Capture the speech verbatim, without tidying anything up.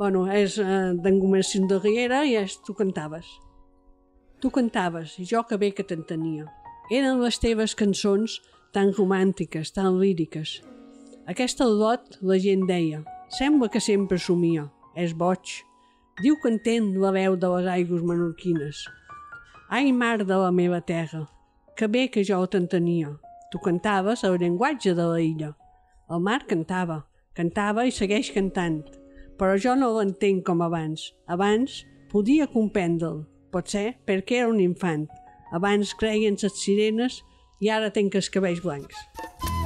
Bueno, és eh, d'en Gomerciun de Riera i és Tu cantaves. Tu cantaves i jo que bé que t'entenia. Eren les teves cançons tan romàntiques, tan líriques. Aquesta lot la gent deia, sembla que sempre somia, és boig. Diu que entén la veu de les aigües menorquines. Ai, mar de la meva terra, que bé que jo t'entenia. Tu cantaves el llenguatge de la illa. El mar cantava, cantava i segueix cantant, però jo no l'entenc com abans. Abans podia comprendre'l, potser perquè era un infant. Abans creien les sirenes i ara tenc els cabells blancs.